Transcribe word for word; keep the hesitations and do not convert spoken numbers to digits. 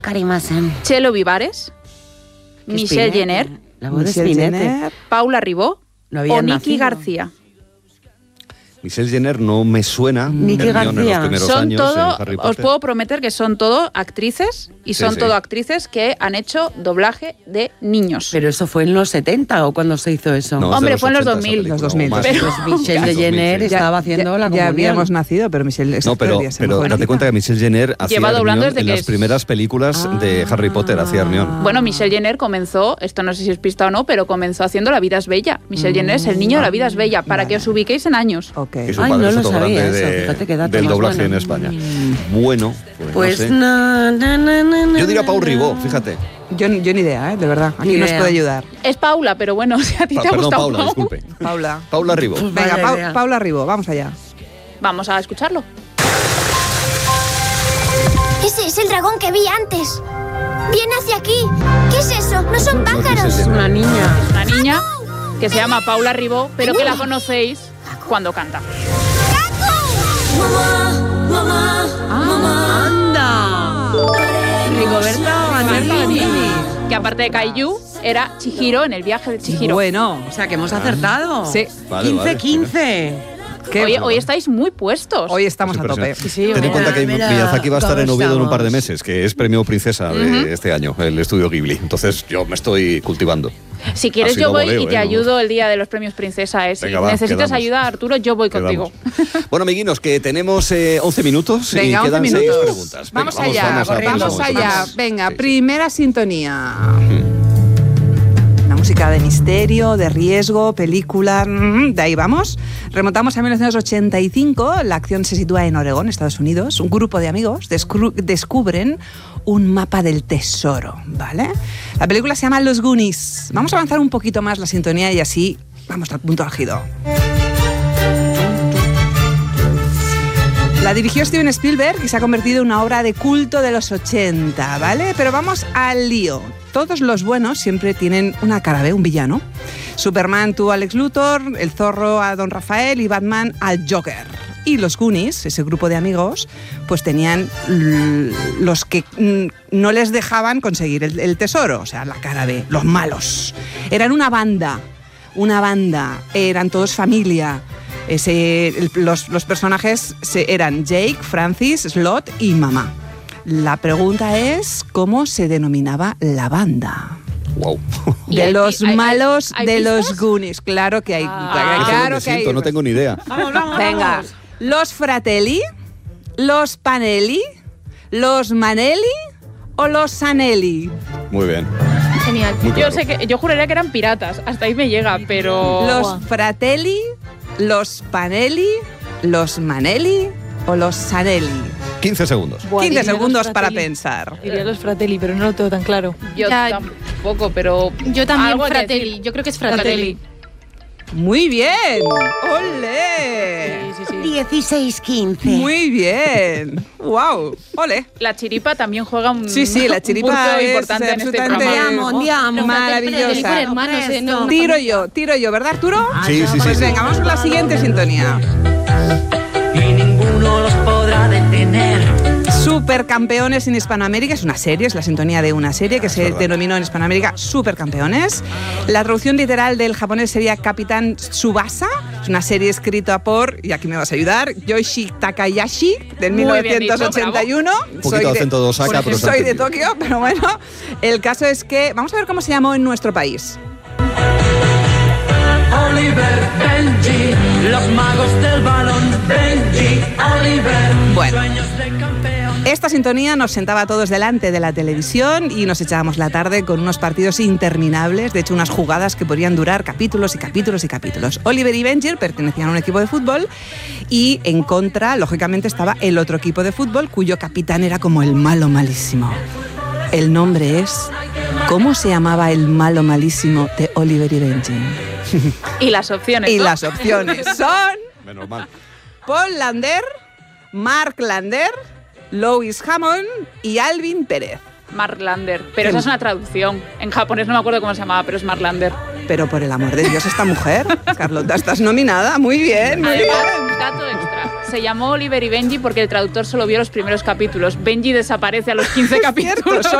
Karimasen. Chelo Vivares, Michelle Jenner, la voz de Spinetta, Paula Ribó no o Nicky nacido. García. Michelle Jenner no me suena. Nicky en los García. primeros Son años todo, en Harry os Potter. puedo prometer que son todo actrices y Sí, son sí. todo actrices que han hecho doblaje de niños. Pero eso fue en los setenta o cuando se hizo eso. No, es de Hombre, fue en los ochenta dos mil. esa película, Los dos mil. o más. Pero- Pues Michelle de Jenner Ya- estaba haciendo ya, la ya comunión. habíamos nacido, pero Michelle es No, pero, todavía se pero mejor. date cuenta que Michelle Jenner hacía Lleva doblando Hermione desde en que las es- primeras películas de Harry Potter, hacía Hermione. Bueno, Michelle Jenner comenzó, esto no sé si es pista o no, pero comenzó haciendo La vida es bella. Michelle Jenner es el niño de La vida es bella, para que os ubiquéis en años. Ok. Y su Ay, padre no es lo fotograma sabía de- eso, fíjate qué dato del más doblaje bueno. en España. Bueno, pues, Pues no sé. na, na, na, na, Yo diría na, Pau na. Ribó, fíjate. Yo, yo ni idea, ¿eh? De verdad. Aquí Ni nos idea. puede ayudar. Es Paula, pero bueno, si a ti Pa- te ha perdón, gustado Paula, Pau, disculpe. Paula. Paula Ribó. Pues Venga, vaya Pau- idea. Paula Ribó, vamos allá. vamos a escucharlo. Ese es el dragón que vi antes. Viene hacia aquí. ¿Qué es eso? No son No, no, pájaros. sí, Es una niña. Una niña que se llama Paula Ribó, pero que la conocéis cuando canta. ¡Anda! Rigoberta Bandini. Que aparte de Kaiju, era Chihiro en el viaje de Chihiro. Bueno. O sea, que hemos acertado. Sí. Vale, quince vale, quince. ¿Qué? Hoy, hoy estáis muy puestos. Hoy estamos Es a tope. impresionante. Sí, Ten en mira, cuenta que mira, Miyazaki va a estar en ¿cómo Oviedo en un par de estamos? meses, que es premio princesa de este año, el estudio Ghibli. Entonces yo me estoy cultivando. Si quieres Así yo lo voy voleo, y te ¿eh? ayudo el día de los premios Princesa. ¿eh? Si Venga, va, necesitas quedamos. ayuda, Arturo, yo voy Quedamos. contigo. Bueno, amiguinos, que tenemos eh, once minutos Venga, y once quedan seis minutos. preguntas. Venga, Vamos allá, vamos, a- vamos a- allá. vamos. Venga, Sí, sí. primera sintonía. Una música de misterio, de riesgo, película. mm, De ahí vamos. Remontamos a mil novecientos ochenta y cinco. La acción se sitúa en Oregón, Estados Unidos. Un grupo de amigos descru- descubren un mapa del tesoro, ¿vale? La película se llama Los Goonies. Vamos a avanzar un poquito más la sintonía y así vamos al punto álgido. La dirigió Steven Spielberg y se ha convertido en una obra de culto de los ochenta, ¿vale? Pero vamos al lío. Todos los buenos siempre tienen una cara B, un villano. Superman tuvo a Lex Luthor, el Zorro a Don Rafael y Batman al Joker. Y los Goonies, ese grupo de amigos, pues tenían l- los que mm, no les dejaban conseguir el, el tesoro, o sea, la cara B, los malos. Eran una banda, una banda, eran todos familia. Ese, el- los, los personajes se- eran Jake, Francis, Slot y Mamá. La pregunta es, ¿cómo se denominaba la banda? Wow. ¿Y De hay- los hay- hay- malos hay de los pistas? Goonies. Claro que hay. Ah. claro Me que hay. siento, no tengo ni idea. Venga, los Fratelli, los Panelli, los Manelli o los Sanelli. Muy bien. Genial. Muy Yo claro. sé que yo juraría que eran piratas, hasta ahí me llega, pero Los Fratelli, los Panelli, los Manelli o los Sanelli. quince segundos. Buah, quince diría los segundos para Fratelli. pensar. Diría los Fratelli, pero no lo tengo tan claro. yo Ya- tampoco, pero Yo también algo hay que Fratelli, decir. yo creo que es Fratelli. Muy bien. ¡Ole! Sí, sí, sí. dieciséis quince. Muy bien. ¡Wow! ¡Ole! La chiripa también juega un, Sí, sí, la un chiripa punto es importante en este absolutamente- programa. Andiamo, andiamo. Maravillosa. Fratelli, hermanos, eh, no- Tiro yo, tiro yo, ¿verdad, Arturo? Sí, sí, sí. Pues sí. venga, vamos con la siguiente sintonía. y ninguno los podrá detener. Supercampeones en Hispanoamérica es una serie, es la sintonía de una serie que se verdad. denominó en Hispanoamérica Supercampeones. La traducción literal del japonés sería Capitán Tsubasa. Es una serie escrita por, y aquí me vas a ayudar, Yoichi Takayashi, del Muy mil bien dicho, novecientos ochenta y uno. Un poquito de acento de Osaka, pero se ha soy de entendido. Tokio, pero bueno. El caso es que, vamos a ver cómo se llamó en nuestro país. Oliver, Benji, los magos del balón. Benji, Oliver, Bueno. sueños de campeón. Esta sintonía nos sentaba a todos delante de la televisión y nos echábamos la tarde con unos partidos interminables, de hecho unas jugadas que podrían durar capítulos y capítulos y capítulos. Oliver y Benji pertenecían a un equipo de fútbol y en contra, lógicamente, estaba el otro equipo de fútbol cuyo capitán era como el malo malísimo. El nombre es... ¿Cómo se llamaba el malo malísimo de Oliver y Benji? Y las opciones. Y ¿no? las opciones son... Menos mal. Paul Lander, Mark Lander, Lois Hammond y Alvin Pérez. Marlander, pero esa es una traducción. En japonés no me acuerdo cómo se llamaba, pero es Marlander. Pero por el amor de Dios, esta mujer, Carlota, estás nominada. Muy bien, muy bien. Además, dato extra, se llamó Oliver y Benji porque el traductor solo vio los primeros capítulos. Benji desaparece a los quince capítulos. Cierto,